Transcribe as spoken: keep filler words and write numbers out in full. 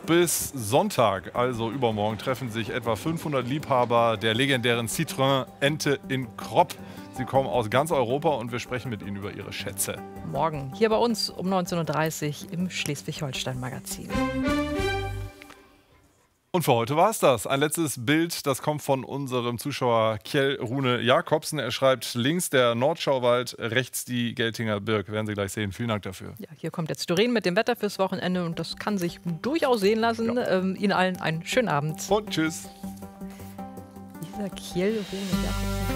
bis Sonntag, also übermorgen, treffen sich etwa fünfhundert Liebhaber der legendären Citroën-Ente in Kropp. Sie kommen aus ganz Europa und wir sprechen mit ihnen über ihre Schätze. Morgen hier bei uns um neunzehn Uhr dreißig im Schleswig-Holstein-Magazin. Und für heute war es das. Ein letztes Bild, das kommt von unserem Zuschauer Kjell Rune Jakobsen. Er schreibt links der Nordschauwald, rechts die Geltinger Birk. Werden Sie gleich sehen. Vielen Dank dafür. Ja, hier kommt jetzt Doreen mit dem Wetter fürs Wochenende und das kann sich durchaus sehen lassen. Ja. Ähm, Ihnen allen einen schönen Abend. Und tschüss. Dieser Kjell Rune Jakobsen.